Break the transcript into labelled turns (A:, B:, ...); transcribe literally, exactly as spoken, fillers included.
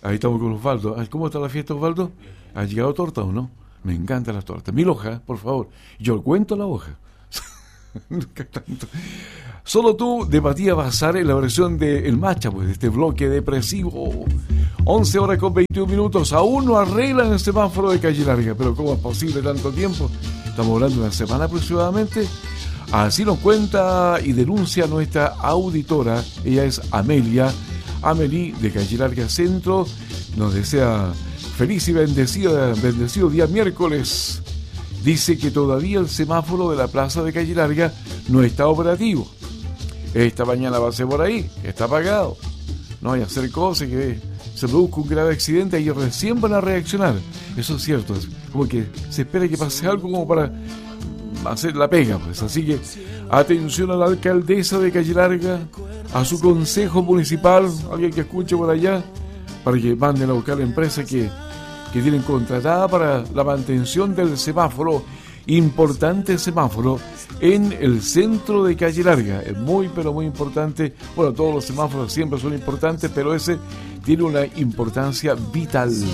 A: Ahí estamos con Osvaldo. Ay, ¿cómo está la fiesta, Osvaldo? ¿Ha llegado torta o no? Me encantan las tortas. Mil hojas, por favor. Yo cuento la hoja. Nunca tanto. Solo tú, de Matías Bazar, en la versión de El Macha, pues, de este bloque depresivo. once horas con veintiún minutos. Aún no arreglan el semáforo de Calle Larga. Pero ¿cómo es posible tanto tiempo? Estamos hablando de una semana aproximadamente. Así nos cuenta y denuncia nuestra auditora. Ella es Amelia. Amelie de Calle Larga Centro. Nos desea feliz y bendecido, bendecido día miércoles. Dice que todavía el semáforo de la plaza de Calle Larga no está operativo. Esta mañana pasé por ahí, está apagado. No hay que hacer cosas que se produzca un grave accidente y recién van a reaccionar. Eso es cierto, es como que se espera que pase algo como para hacer la pega, pues. Así que atención a la alcaldesa de Calle Larga, a su consejo municipal, alguien que escuche por allá, para que manden a buscar la empresa que, que tienen contratada para la mantención del semáforo, importante semáforo en el centro de Calle Larga. Es muy, pero muy importante. Bueno, todos los semáforos siempre son importantes, pero ese tiene una importancia vital.